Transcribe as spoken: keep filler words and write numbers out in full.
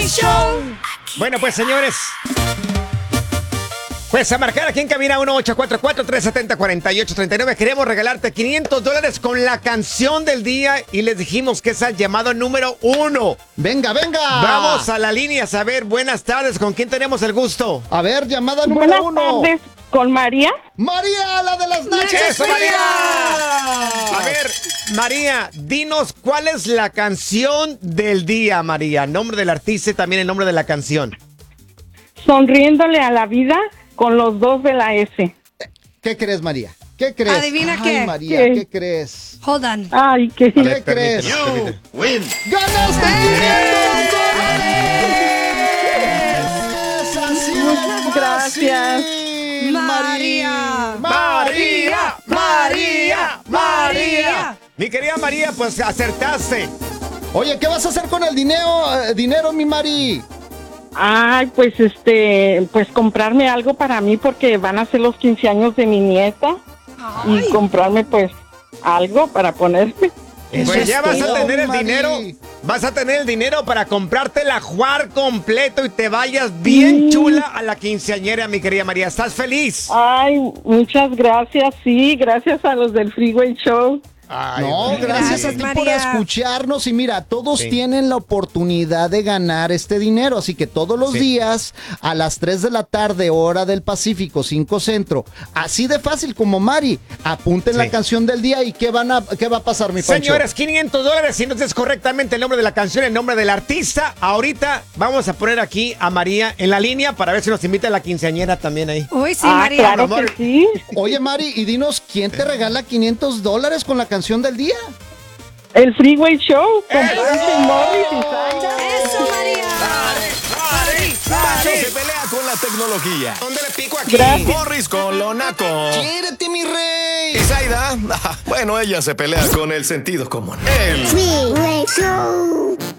Show. Bueno, pues señores, pues a marcar aquí en cabina uno ocho cuatro cuatro, tres siete cero, cuatro ocho tres nueve. Queremos regalarte quinientos dólares con la canción del día y les dijimos que es el llamado número uno. Venga, venga. Vamos a la línea a saber. Buenas tardes, ¿con quién tenemos el gusto? A ver, llamada número Buenas uno. tardes, ¿con María? María, la de las nachas. ¡Eso, María! A ver, María, dinos cuál es la canción del día, María. Nombre del artista y también el nombre de la canción. Sonriéndole a la vida con los dos de la S. ¿Qué crees, María? ¿Qué crees? Adivina Ay, qué. María, ¿Qué? ¿qué crees? Hold on. Ay, qué... ¿Qué ver, crees? permíteme, permíteme. ¡Ganaste quinientos dólares! Así, Muchas gracias. fácil, María. María, María, María. Mi querida María, pues acertaste. Oye, ¿qué vas a hacer con el dinero, eh, dinero, mi Mari? Ay, pues este, pues comprarme algo para mí porque van a ser los quince años de mi nieta Ay. y comprarme pues algo para ponerme. Eso Pues es ya vas a todo, tener el Mari. dinero, vas a tener el dinero para comprarte la juar completo y te vayas bien Sí. chula a la quinceañera, mi querida María. ¿Estás feliz? Ay, muchas gracias, sí, gracias a los del Freeway Show. Ay, No, María. gracias, Gracias, a ti por María. escucharnos y mira, todos Sí. tienen la oportunidad de ganar este dinero, así que todos los Sí. días a las tres de la tarde, hora del Pacífico, cinco Centro, así de fácil como Mari, apunten Sí. la canción del día y qué van a qué va a pasar, mi Pancho. Señores, quinientos dólares. Si no es correctamente el nombre de la canción, el nombre del artista. Ahorita vamos a poner aquí a María en la línea para ver si nos invita a la quinceañera también ahí. Uy, sí, ah, María. claro amor. que sí. Oye, Mari, y dinos, ¿quién te regala quinientos dólares con la canción del día? El Freeway Show con ¡Eso! Pancho Morris y Zaira. Eso, María. Pancho se pelea con la tecnología. ¿Dónde le pico aquí? Gracias. Morris con lo naco. ¡Quiérete, mi rey! Y Zaida, bueno, ella se pelea con el sentido común. El Freeway Show.